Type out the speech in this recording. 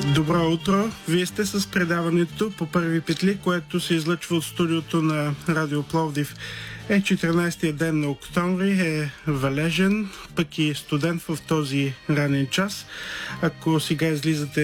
Добро утро! Вие сте с предаването по първи петли, което се излъчва от студиото на Радио Пловдив. 14-тия ден на октомври, е валежен, пък и студент в този ранен час. Ако сега излизате